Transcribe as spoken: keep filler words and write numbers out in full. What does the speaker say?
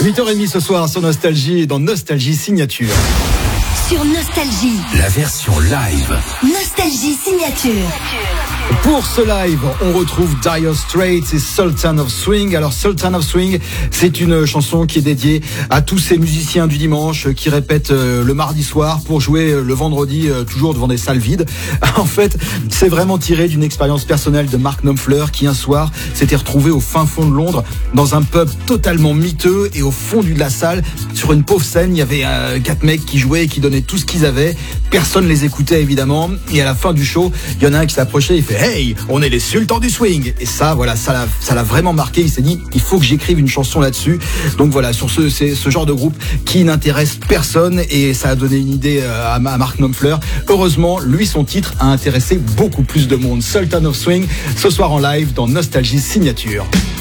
huit heures trente ce soir sur Nostalgie et dans Nostalgie Signature. Sur Nostalgie, la version live. Nostalgie Signature. Pour ce live, on retrouve Dire Straits et Sultan of Swing. Alors Sultan of Swing, c'est une chanson qui est dédiée à tous ces musiciens du dimanche qui répètent le mardi soir pour jouer le vendredi toujours devant des salles vides. En fait, c'est vraiment tiré d'une expérience personnelle de Mark Knopfler qui un soir s'était retrouvé au fin fond de Londres dans un pub totalement miteux et au fond de la salle, sur une pauvre scène, il y avait euh, quatre mecs qui jouaient et qui donnaient tout ce qu'ils avaient. Personne les écoutait évidemment et à la fin du show, il y en a un qui s'approchait, il fait hey, on est les sultans du swing. Et ça, voilà, ça l'a, ça l'a vraiment marqué. Il s'est dit, il faut que j'écrive une chanson là-dessus. Donc voilà, sur ce, c'est ce genre de groupe qui n'intéresse personne et ça a donné une idée à, à Mark Knopfler. Heureusement, lui, son titre a intéressé beaucoup plus de monde. Sultan of Swing, ce soir en live dans Nostalgie Signature.